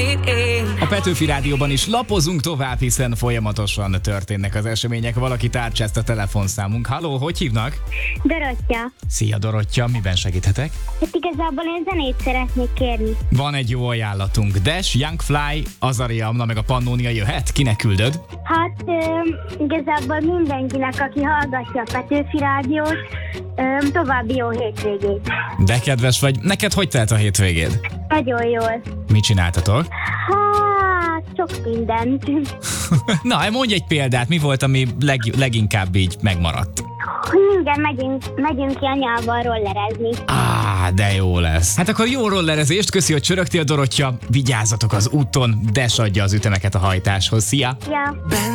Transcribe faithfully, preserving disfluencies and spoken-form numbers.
amit én. A Petőfi Rádióban is lapozunk tovább, hiszen folyamatosan történnek az események. Valaki tárcsázta a telefonszámunk. Halló, hogy hívnak? Dorottya. Szia Dorottya, miben segíthetek? Hát igazából én zenét szeretnék kérni. Van egy jó ajánlatunk. Dash, Young Fly, Azaria, Amna meg a Pannonia jöhet. Kinek küldöd? Hát ö, igazából mindenkinek, aki hallgatja a Petőfi Rádiót, ö, további jó hétvégét. De kedves vagy. Neked hogy telt a hétvégéd? Nagyon jól. Mit csináltatok? Hát, sok mindent. Na, mondj egy példát, mi volt, ami leg, leginkább így megmaradt? Igen, megyünk, megyünk ki anyával rollerezni. Á, de jó lesz. Hát akkor jó rollerezést, köszi, hogy csörögtél, Dorottya. Vigyázzatok az úton, Dash adja az ütemeket a hajtáshoz. Szia! Ja.